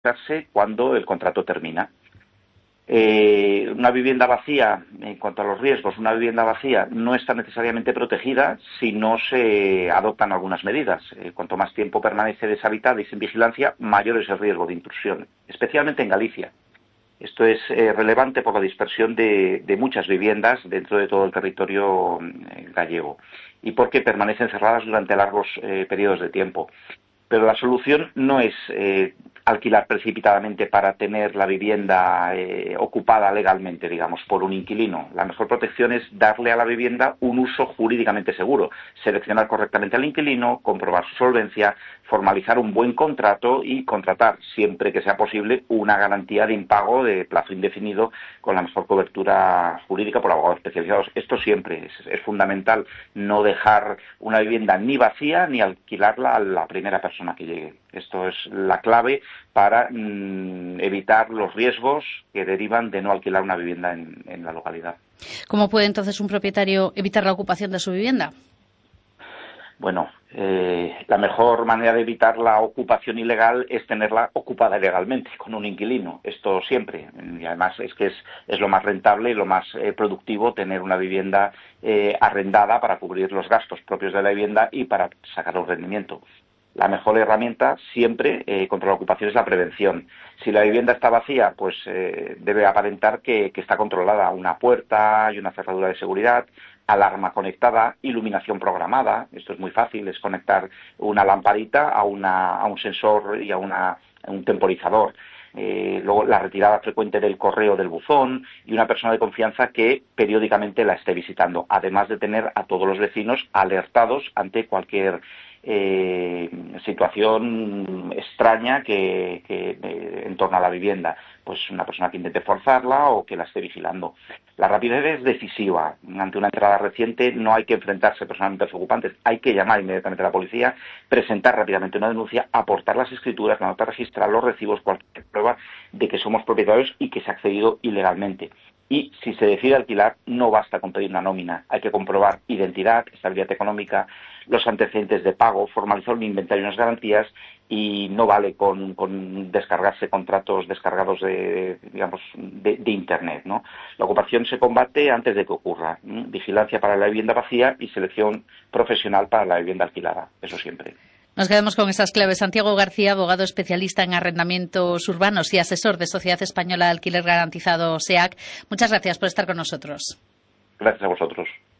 cuando el contrato termina. Una vivienda vacía, en cuanto a los riesgos, una vivienda vacía no está necesariamente protegida si no se adoptan algunas medidas. Cuanto más tiempo permanece deshabitada y sin vigilancia, mayor es el riesgo de intrusión, especialmente en Galicia. Esto es relevante por la dispersión de muchas viviendas dentro de todo el territorio gallego y porque permanecen cerradas durante largos periodos de tiempo. Pero la solución no es alquilar precipitadamente para tener la vivienda ocupada legalmente, digamos, por un inquilino. La mejor protección es darle a la vivienda un uso jurídicamente seguro, seleccionar correctamente al inquilino, comprobar su solvencia, formalizar un buen contrato y contratar, siempre que sea posible, una garantía de impago de plazo indefinido con la mejor cobertura jurídica por abogados especializados. Esto siempre es fundamental, no dejar una vivienda ni vacía ni alquilarla a la primera persona que llegue. Esto es la clave para evitar los riesgos que derivan de no alquilar una vivienda en la localidad. ¿Cómo puede entonces un propietario evitar la ocupación de su vivienda? Bueno, la mejor manera de evitar la ocupación ilegal es tenerla ocupada ilegalmente con un inquilino. Esto siempre. Y además es que es lo más rentable y lo más productivo tener una vivienda arrendada para cubrir los gastos propios de la vivienda y para sacar un rendimiento. La mejor herramienta siempre contra la ocupación es la prevención. Si la vivienda está vacía, pues debe aparentar que está controlada. Una puerta y una cerradura de seguridad, alarma conectada, iluminación programada. Esto es muy fácil, es conectar una lamparita a un sensor y a un temporizador. Luego la retirada frecuente del correo del buzón y una persona de confianza que periódicamente la esté visitando, además de tener a todos los vecinos alertados ante cualquier situación extraña que en torno a la vivienda, pues una persona que intente forzarla o que la esté vigilando. La rapidez es decisiva. Ante una entrada reciente no hay que enfrentarse personalmente a los ocupantes, hay que llamar inmediatamente a la policía, presentar rápidamente una denuncia, aportar las escrituras, la nota registrar, los recibos, cualquier prueba de que somos propietarios y que se ha accedido ilegalmente. Y si se decide alquilar, no basta con pedir una nómina. Hay que comprobar identidad, estabilidad económica, los antecedentes de pago, formalizar un inventario y unas garantías, y no vale con descargarse contratos descargados de Internet, ¿no? La ocupación se combate antes de que ocurra. Vigilancia para la vivienda vacía y selección profesional para la vivienda alquilada. Eso siempre. Nos quedamos con estas claves. Santiago García, abogado especialista en arrendamientos urbanos y asesor de Sociedad Española de Alquiler Garantizado, SEAC. Muchas gracias por estar con nosotros. Gracias a vosotros.